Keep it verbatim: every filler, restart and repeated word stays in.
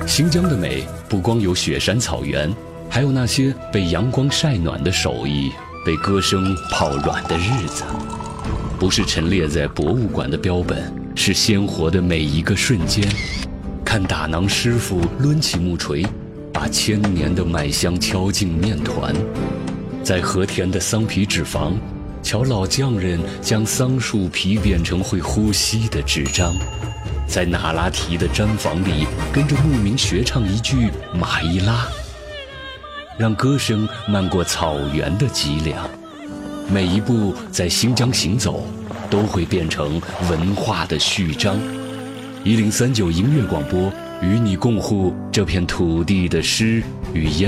新疆的美不光有雪山草原，还有那些被阳光晒暖的手艺，被歌声泡软的日子。不是陈列在博物馆的标本，是鲜活的每一个瞬间。看打囊师傅抡起木锤，把千年的麦香敲进面团。在和田的桑皮纸坊，瞧老匠人将桑树皮变成会呼吸的纸张。在那拉提的毡房里，跟着牧民学唱一句马伊拉，让歌声漫过草原的脊梁。每一步在新疆行走，都会变成文化的序章。一零三九音乐广播，与你共护这片土地的诗与烟。